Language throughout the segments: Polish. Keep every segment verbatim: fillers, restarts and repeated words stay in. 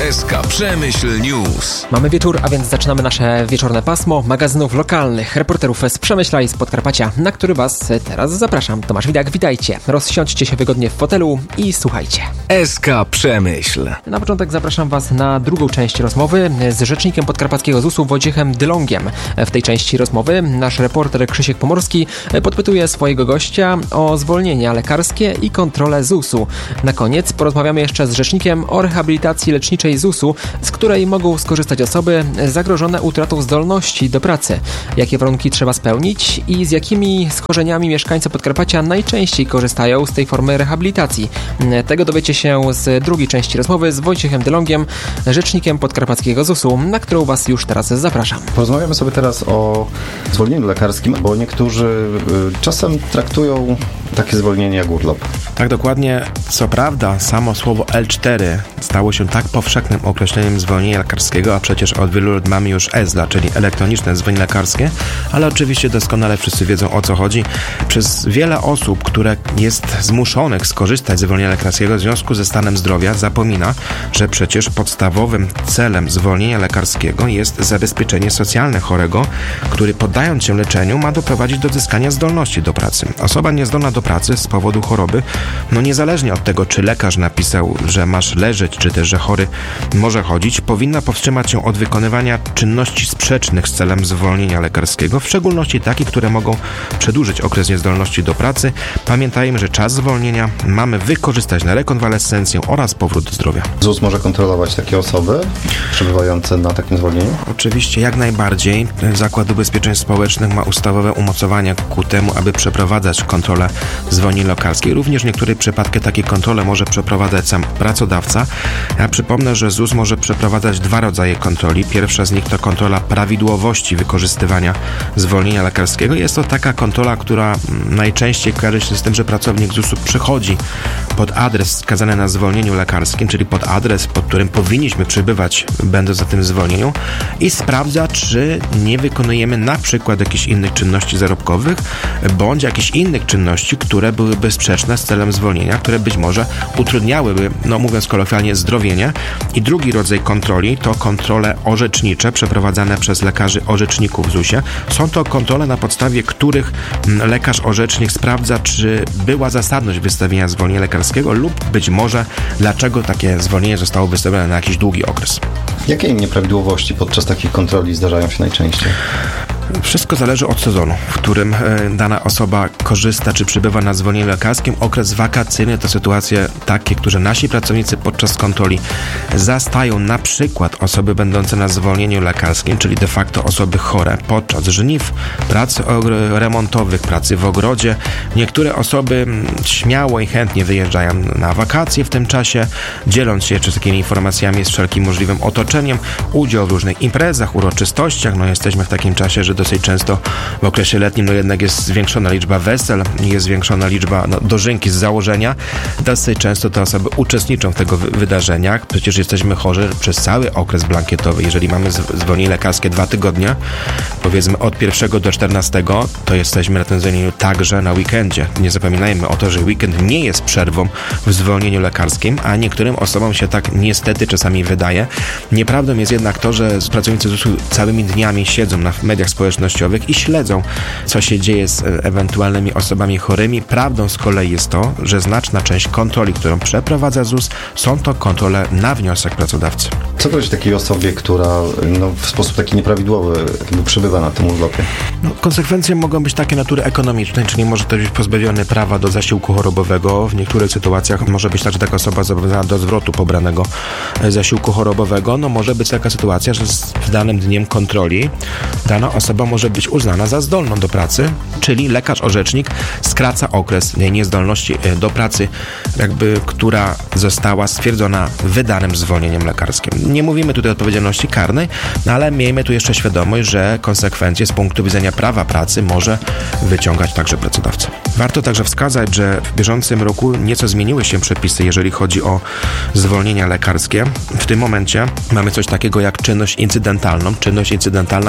S K Przemyśl News. Mamy wieczór, a więc zaczynamy nasze wieczorne pasmo magazynów lokalnych, reporterów z Przemyśla i z Podkarpacia, na który Was teraz zapraszam. Tomasz Widak, witajcie. Rozsiądźcie się wygodnie w fotelu i słuchajcie. S K Przemyśl. Na początek zapraszam Was na drugą część rozmowy z rzecznikiem podkarpackiego Z U S-u Wojciechem Dylongiem. W tej części rozmowy nasz reporter Krzysiek Pomorski podpytuje swojego gościa o zwolnienia lekarskie i kontrolę Z U S-u. Na koniec porozmawiamy jeszcze z rzecznikiem o rehabilitacji leczniczej Z U S-u, z której mogą skorzystać osoby zagrożone utratą zdolności do pracy. Jakie warunki trzeba spełnić i z jakimi schorzeniami mieszkańcy Podkarpacia najczęściej korzystają z tej formy rehabilitacji. Tego dowiecie się z drugiej części rozmowy z Wojciechem Dylongiem, rzecznikiem podkarpackiego Z U S-u, na którą Was już teraz zapraszam. Porozmawiamy sobie teraz o zwolnieniu lekarskim, bo niektórzy czasem traktują takie zwolnienie jak urlop. Tak, dokładnie. Co prawda, samo słowo L cztery stało się tak powszechnym określeniem zwolnienia lekarskiego, a przecież od wielu lat mamy już E Z L A, czyli elektroniczne zwolnienie lekarskie, ale oczywiście doskonale wszyscy wiedzą, o co chodzi. Przez wiele osób, które jest zmuszonych skorzystać z zwolnienia lekarskiego w związku ze stanem zdrowia, zapomina, że przecież podstawowym celem zwolnienia lekarskiego jest zabezpieczenie socjalne chorego, który poddając się leczeniu ma doprowadzić do zyskania zdolności do pracy. Osoba niezdolna do pracy z powodu choroby, no niezależnie od tego, czy lekarz napisał, że masz leżeć, czy też, że chory może chodzić, powinna powstrzymać się od wykonywania czynności sprzecznych z celem zwolnienia lekarskiego, w szczególności takich, które mogą przedłużyć okres niezdolności do pracy. Pamiętajmy, że czas zwolnienia mamy wykorzystać na rekonwalescencję oraz powrót do zdrowia. Z U S może kontrolować takie osoby przebywające na takim zwolnieniu? Oczywiście, jak najbardziej. Zakład Ubezpieczeń Społecznych ma ustawowe umocowania ku temu, aby przeprowadzać kontrolę zwolnień lekarskich. Również w niektórych przypadkach takie kontrole może przeprowadzać sam pracodawca. Ja przypomnę, że Z U S może przeprowadzać dwa rodzaje kontroli. Pierwsza z nich to kontrola prawidłowości wykorzystywania zwolnienia lekarskiego. Jest to taka kontrola, która najczęściej kojarzy się z tym, że pracownik Z U S-u przychodzi pod adres wskazany na zwolnieniu lekarskim, czyli pod adres, pod którym powinniśmy przybywać, będąc na tym zwolnieniu, i sprawdza, czy nie wykonujemy na przykład jakichś innych czynności zarobkowych, bądź jakichś innych czynności, które byłyby sprzeczne z celem zwolnienia, które być może utrudniałyby, no mówiąc kolokwialnie, zdrowienie. I drugi rodzaj kontroli to kontrole orzecznicze przeprowadzane przez lekarzy orzeczników w Z U S-ie. Są to kontrole, na podstawie których lekarz orzecznik sprawdza, czy była zasadność wystawienia zwolnienia lekarskiego lub być może dlaczego takie zwolnienie zostało wystawione na jakiś długi okres. Jakie nieprawidłowości podczas takich kontroli zdarzają się najczęściej? Wszystko zależy od sezonu, w którym dana osoba korzysta czy przybywa na zwolnieniu lekarskim. Okres wakacyjny to sytuacje takie, które nasi pracownicy podczas kontroli zastają na przykład osoby będące na zwolnieniu lekarskim, czyli de facto osoby chore podczas żniw, prac remontowych, pracy w ogrodzie. Niektóre osoby śmiało i chętnie wyjeżdżają na wakacje w tym czasie, dzieląc się czy takimi informacjami z wszelkim możliwym otoczeniem, udział w różnych imprezach, uroczystościach. No jesteśmy w takim czasie, że dosyć często w okresie letnim no jednak jest zwiększona liczba wesel, jest zwiększona liczba no, dożynki z założenia. Dosyć często te osoby uczestniczą w tego wy- wydarzeniach. Przecież jesteśmy chorzy przez cały okres blankietowy. Jeżeli mamy zwolnienie lekarskie dwa tygodnie, powiedzmy od pierwszego do czternastego, to jesteśmy na tym zwolnieniu także na weekendzie. Nie zapominajmy o to, że weekend nie jest przerwą w zwolnieniu lekarskim, a niektórym osobom się tak niestety czasami wydaje. Nieprawdą jest jednak to, że pracownicy Z U S-u całymi dniami siedzą na mediach społecznościowych i śledzą, co się dzieje z ewentualnymi osobami chorymi. Prawdą z kolei jest to, że znaczna część kontroli, którą przeprowadza Z U S, są to kontrole na wniosek pracodawcy. Co powiedzieć takiej osobie, która no, w sposób taki nieprawidłowy jakby przebywa na tym urlopie? No, konsekwencje mogą być takie natury ekonomicznej, czyli może też być pozbawiony prawa do zasiłku chorobowego. W niektórych sytuacjach może być tak, że taka osoba zobowiązana do zwrotu pobranego zasiłku chorobowego. No może być taka sytuacja, że z danym dniem kontroli dana osoba może być uznana za zdolną do pracy, czyli lekarz orzecznik skraca okres niezdolności do pracy, jakby która została stwierdzona wydanym zwolnieniem lekarskim. Nie mówimy tutaj o odpowiedzialności karnej, no ale miejmy tu jeszcze świadomość, że konsekwencje z punktu widzenia prawa pracy może wyciągać także pracodawca. Warto także wskazać, że w bieżącym roku nieco zmieniły się przepisy, jeżeli chodzi o zwolnienia lekarskie. W tym momencie mamy coś takiego jak czynność incydentalną. Czynność incydentalna jest to taka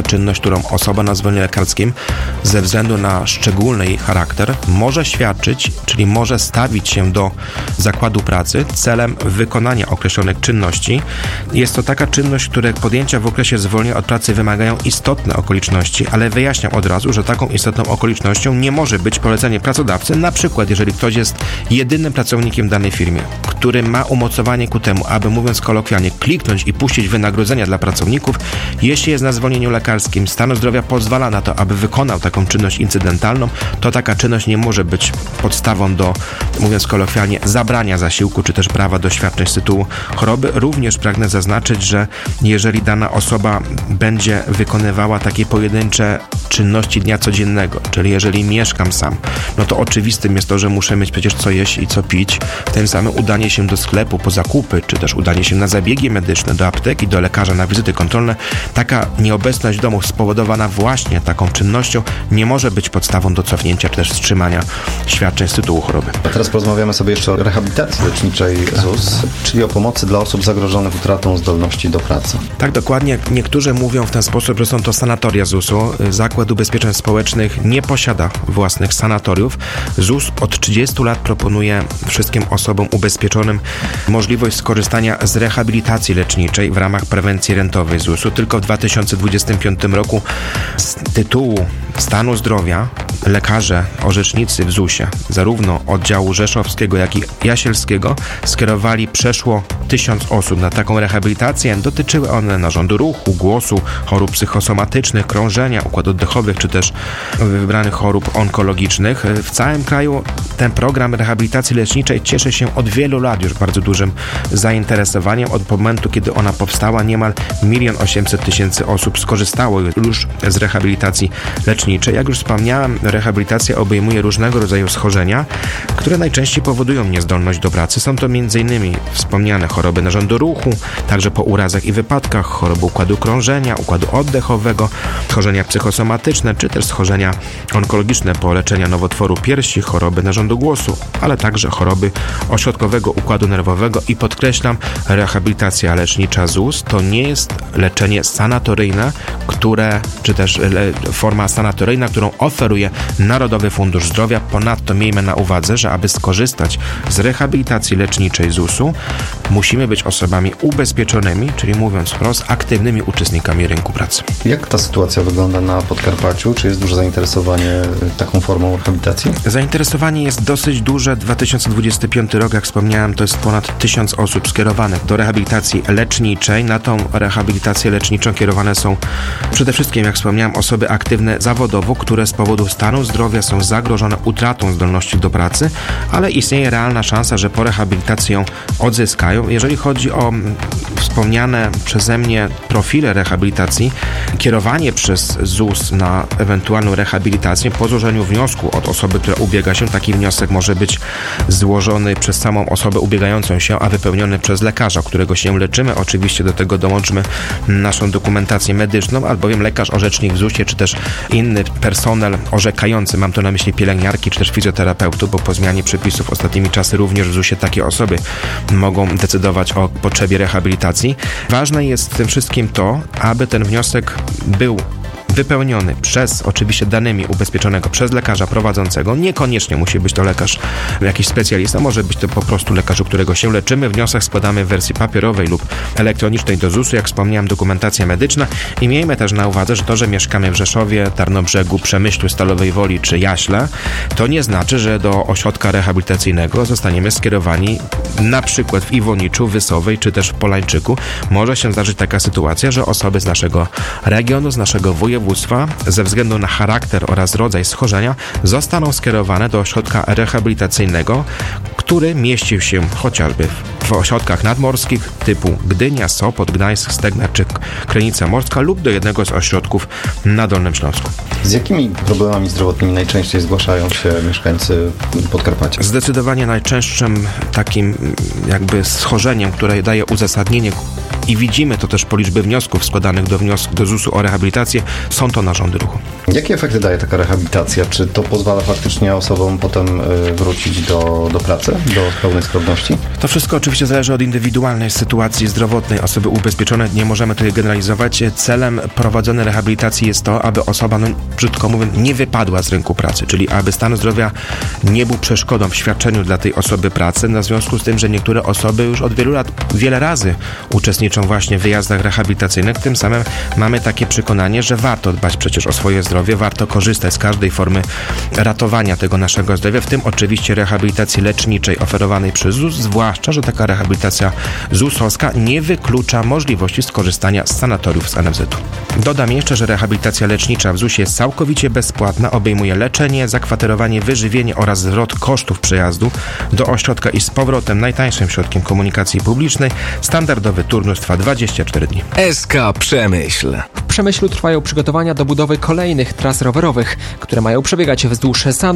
czynność, którą osoba na zwolnieniu lekarskim ze względu na szczególny jej charakter może świadczyć, czyli może stawić się do zakładu pracy celem wykonania określonych czynności. Jest to taka czynność, której podjęcia w okresie zwolnienia od pracy wymagają istotne okoliczności, ale wyjaśniam od razu, że taką istotną okolicznością nie może być polecenie pracodawcy, na przykład jeżeli ktoś jest jedynym pracownikiem w danej firmie, który ma umocowanie ku temu, aby mówiąc kolokwialnie kliknąć i puścić wynagrodzenia dla pracowników, jeśli jest na zwolnieniu lekarskim, stanu zdrowia pozwala na to, aby wykonał taką czynność incydentalną, to taka czynność nie może być podstawą do, mówiąc kolokwialnie, zabrania zasiłku, czy też prawa do świadczeń z tytułu choroby. Również pragnę zaznaczyć, że jeżeli dana osoba będzie wykonywała takie pojedyncze czynności dnia codziennego, czyli jeżeli mieszkam sam, no to oczywistym jest to, że muszę mieć przecież co jeść i co pić. Tym samym udanie się do sklepu po zakupy, czy też udanie się na zabiegi medyczne, do apteki, do lekarza na wizyty kontrolne, taka nieobecność w domu spowodowana właśnie taką czynnością nie może być podstawą do cofnięcia, czy też wstrzymania świadczeń z tytułu choroby. A teraz porozmawiamy sobie jeszcze o rehabilitacji leczniczej Z U S, czyli o pomocy dla osób zagrożonych utratą zdolności do pracy. Tak, dokładnie. Niektórzy mówią w ten sposób, że są to sanatoria Z U S-u. Zakład Ubezpieczeń Społecznych nie posiada własnych sanatoriów. Z U S od trzydziestu lat proponuje wszystkim osobom ubezpieczonym możliwość skorzystania z rehabilitacji leczniczej w ramach prewencji rentowej Z U S-u. Tylko w dwa tysiące dwudziestym piątym roku z tytułu stanu zdrowia lekarze, orzecznicy w Z U S-ie, zarówno oddziału rzeszowskiego, jak i jasielskiego, skierowali przeszło tysiąc osób na taką rehabilitację. Dotyczyły one narządu ruchu, głosu, chorób psychosomatycznych, krążenia, układu oddechowych, czy też wybranych chorób onkologicznych. W całym kraju ten program rehabilitacji leczniczej cieszy się od wielu lat już bardzo dużym zainteresowaniem. Od momentu, kiedy ona powstała, niemal milion osiemset tysięcy osób skorzystało już z rehabilitacji leczniczej. Jak już wspomniałem, rehabilitacja obejmuje różnego rodzaju schorzenia, które najczęściej powodują niezdolność do pracy. Są to między innymi wspomniane choroby narządu ruchu, także po urazach i wypadkach, choroby układu krążenia, układu oddechowego, schorzenia psychosomatyczne, czy też schorzenia onkologiczne po leczeniu nowotworu piersi, choroby narządu głosu, ale także choroby ośrodkowego układu nerwowego i podkreślam, rehabilitacja lecznicza Z U S to nie jest leczenie sanatoryjne, które, czy też forma sanatoryjna, którą oferuje Narodowy Fundusz Zdrowia. Ponadto miejmy na uwadze, że aby skorzystać z rehabilitacji leczniczej Z U S-u, musimy być osobami ubezpieczonymi, czyli mówiąc wprost, aktywnymi uczestnikami rynku pracy. Jak ta sytuacja wygląda na Podkarpaciu? Czy jest duże zainteresowanie taką formą rehabilitacji? Zainteresowanie jest dosyć duże. dwa tysiące dwudziesty piąty rok, jak wspomniałem, to jest ponad tysiąc osób skierowanych do rehabilitacji leczniczej. Na tą rehabilitację leczniczą kierowane są przede wszystkim, jak wspomniałem, osoby aktywne zawodowo, które z powodu stanu zdrowia są zagrożone utratą zdolności do pracy, ale istnieje realna szansa, że po rehabilitacji ją odzyskają. Jeżeli chodzi o wspomniane przeze mnie profile rehabilitacji, kierowanie przez Z U S na ewentualną rehabilitację po złożeniu wniosku od osoby, która ubiega się, taki wniosek może być złożony przez samą osobę ubiegającą się, a wypełniony przez lekarza, którego się leczymy. Oczywiście do tego dołączmy naszą dokumentację medyczną, albowiem lekarz, orzecznik w Z U S-ie, czy też inny personel orzekający, mam tu na myśli pielęgniarki, czy też fizjoterapeutów, bo po zmianie przepisów ostatnimi czasy również w Z U S-ie takie osoby mogą decydować o potrzebie rehabilitacji. Ważne jest w tym wszystkim to, aby ten wniosek był wypełniony przez, oczywiście danymi ubezpieczonego, przez lekarza prowadzącego. Niekoniecznie musi być to lekarz, jakiś specjalista, może być to po prostu lekarz, u którego się leczymy. Wniosek składamy w wersji papierowej lub elektronicznej do Z U S-u, jak wspomniałem, dokumentacja medyczna i miejmy też na uwadze, że to, że mieszkamy w Rzeszowie, Tarnobrzegu, Przemyślu, Stalowej Woli czy Jaśle, to nie znaczy, że do ośrodka rehabilitacyjnego zostaniemy skierowani na przykład w Iwoniczu, Wysowej czy też w Polańczyku. Może się zdarzyć taka sytuacja, że osoby z naszego regionu, z naszego województwa ze względu na charakter oraz rodzaj schorzenia zostaną skierowane do ośrodka rehabilitacyjnego, który mieścił się chociażby w ośrodkach nadmorskich typu Gdynia, Sopot, Gdańsk, Stegna czy Krynica Morska lub do jednego z ośrodków na Dolnym Śląsku. Z jakimi problemami zdrowotnymi najczęściej zgłaszają się mieszkańcy Podkarpacia? Zdecydowanie najczęstszym takim jakby schorzeniem, które daje uzasadnienie i widzimy to też po liczbie wniosków składanych do, wniosku, do zusu o rehabilitację, są to narządy ruchu. Jakie efekty daje taka rehabilitacja? Czy to pozwala faktycznie osobom potem wrócić do, do pracy, do pełnej sprawności? To wszystko oczywiście zależy od indywidualnej sytuacji zdrowotnej osoby ubezpieczonej. Nie możemy tutaj generalizować. Celem prowadzonej rehabilitacji jest to, aby osoba, no, brzydko mówiąc, nie wypadła z rynku pracy, czyli aby stan zdrowia nie był przeszkodą w świadczeniu dla tej osoby pracy, na związku z tym, że niektóre osoby już od wielu lat, wiele razy uczestniczą właśnie w wyjazdach rehabilitacyjnych. Tym samym mamy takie przekonanie, że warto dbać przecież o swoje zdrowie, warto korzystać z każdej formy ratowania tego naszego zdrowia, w tym oczywiście rehabilitacji leczniczej oferowanej przez ZUS, zwłaszcza, że taka rehabilitacja zusowska nie wyklucza możliwości skorzystania z sanatoriów z N F Z u. Dodam jeszcze, że rehabilitacja lecznicza w zusie jest całkowicie bezpłatna, obejmuje leczenie, zakwaterowanie, wyżywienie oraz zwrot kosztów przejazdu do ośrodka i z powrotem najtańszym środkiem komunikacji publicznej. Standardowy turnus trwa dwadzieścia cztery dni. S K Przemyśl. W Przemyślu trwają przygotowania do budowy kolejnych tras rowerowych, które mają przebiegać wzdłuż San